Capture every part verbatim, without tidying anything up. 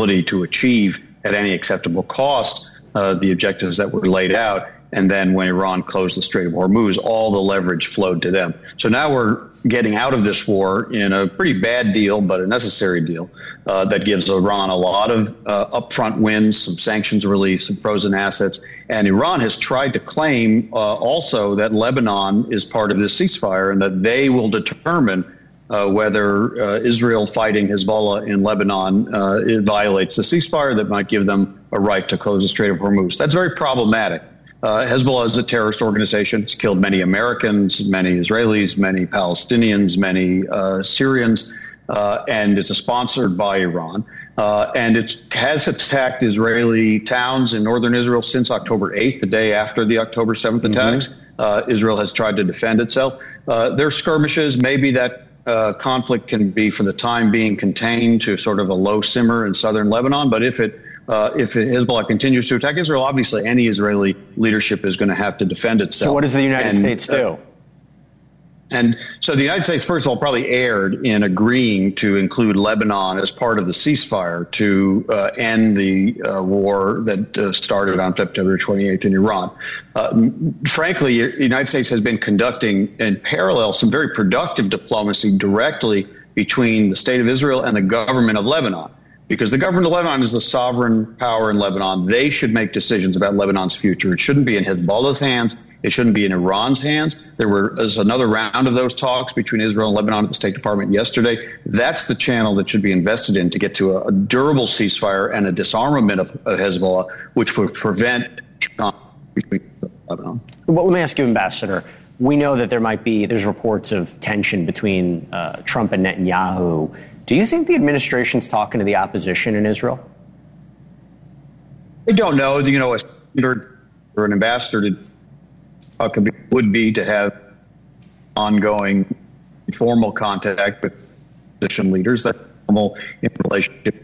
ability to achieve at any acceptable cost uh, the objectives that were laid out. And then when Iran closed the Strait of Hormuz, all the leverage flowed to them. So now we're getting out of this war in a pretty bad deal, but a necessary deal uh, that gives Iran a lot of uh, upfront wins, some sanctions relief, some frozen assets. And Iran has tried to claim uh, also that Lebanon is part of this ceasefire and that they will determine uh, whether uh, Israel fighting Hezbollah in Lebanon uh, it violates the ceasefire that might give them a right to close the Strait of Hormuz. That's very problematic. Uh, Hezbollah is a terrorist organization. It's killed many Americans, many Israelis, many Palestinians, many uh, Syrians, uh, and it's sponsored by Iran. Uh, and it has attacked Israeli towns in northern Israel since October eighth, the day after the October seventh attacks. Mm-hmm. Uh, Israel has tried to defend itself. Uh, there are skirmishes. Maybe that uh, conflict can be, for the time being, contained to sort of a low simmer in southern Lebanon. But if it Uh, if Hezbollah continues to attack Israel, obviously any Israeli leadership is going to have to defend itself. So what does the United and, States do? Uh, and so the United States, first of all, probably erred in agreeing to include Lebanon as part of the ceasefire to uh, end the uh, war that uh, started on September twenty-eighth in Iran. Uh, frankly, the United States has been conducting in parallel some very productive diplomacy directly between the state of Israel and the government of Lebanon. Because the government of Lebanon is the sovereign power in Lebanon. They should make decisions about Lebanon's future. It shouldn't be in Hezbollah's hands. It shouldn't be in Iran's hands. There was another round of those talks between Israel and Lebanon at the State Department yesterday. That's the channel that should be invested in to get to a, a durable ceasefire and a disarmament of, of Hezbollah, which would prevent between Lebanon. Well, let me ask you, Ambassador. We know that there might be, there's reports of tension between uh, Trump and Netanyahu. Do you think the administration's talking to the opposition in Israel? I don't know. You know, a senator or an ambassador to, uh, could be, would be to have ongoing formal contact with opposition leaders. That's normal in relationship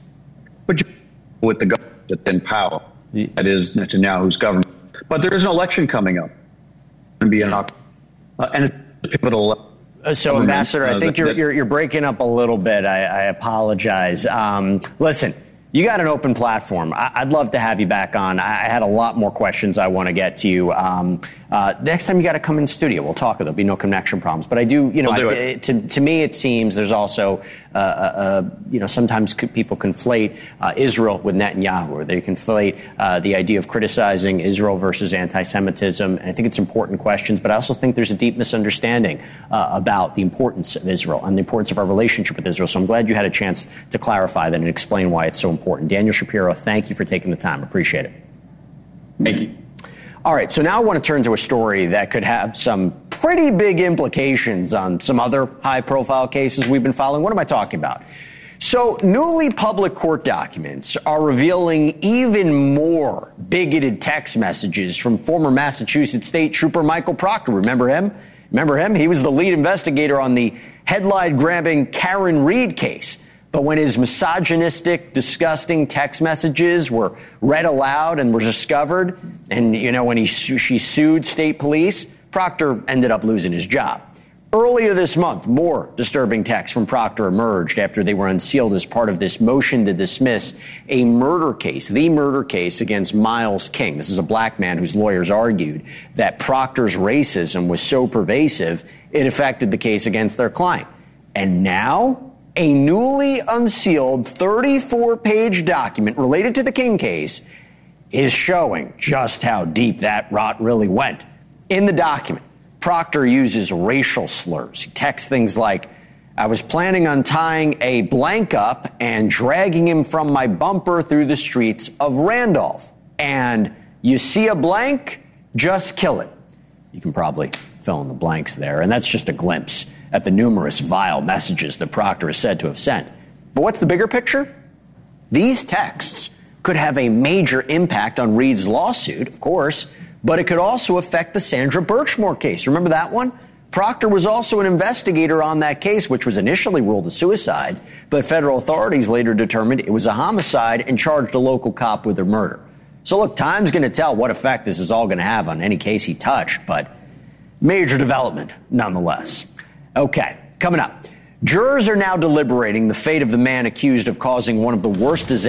with the government that's in power. That is Netanyahu's government. But there is an election coming up. It's going to be an uh, and it's a pivotal. Uh, so, Ambassador, I think you're, you're you're breaking up a little bit. I, I apologize. Um, listen, you got an open platform. I, I'd love to have you back on. I, I had a lot more questions I want to get to you. Um, uh, next time you got to come in studio, we'll talk. There'll be no connection problems. But I do, you know, we'll do I, it. to to me it seems there's also, uh, uh, you know, sometimes people conflate uh, Israel with Netanyahu, or they conflate uh, the idea of criticizing Israel versus anti-Semitism. And I think it's important questions, but I also think there's a deep misunderstanding uh, about the importance of Israel and the importance of our relationship with Israel. So I'm glad you had a chance to clarify that and explain why it's so important. Daniel Shapiro, thank you for taking the time. Appreciate it. Thank you. All right, so now I want to turn to a story that could have some pretty big implications on some other high-profile cases we've been following. What am I talking about? So newly public court documents are revealing even more bigoted text messages from former Massachusetts State Trooper Michael Proctor. Remember him? Remember him? He was the lead investigator on the headline-grabbing Karen Read case. But when his misogynistic, disgusting text messages were read aloud and were discovered, and, you know, when he she sued state police, Proctor ended up losing his job. Earlier this month, more disturbing texts from Proctor emerged after they were unsealed as part of this motion to dismiss a murder case, the murder case against Miles King. This is a black man whose lawyers argued that Proctor's racism was so pervasive, it affected the case against their client. And now, a newly unsealed thirty-four page document related to the King case is showing just how deep that rot really went. In the document, Proctor uses racial slurs. He texts things like, "I was planning on tying a blank up and dragging him from my bumper through the streets of Randolph. And you see a blank, just kill it." You can probably fill in the blanks there. And that's just a glimpse at the numerous vile messages that Proctor is said to have sent. But what's the bigger picture? These texts could have a major impact on Read's lawsuit, of course, but it could also affect the Sandra Birchmore case. Remember that one? Proctor was also an investigator on that case, which was initially ruled a suicide, but federal authorities later determined it was a homicide and charged a local cop with the murder. So look, time's going to tell what effect this is all going to have on any case he touched, but major development nonetheless. Okay, coming up. Jurors are now deliberating the fate of the man accused of causing one of the worst disasters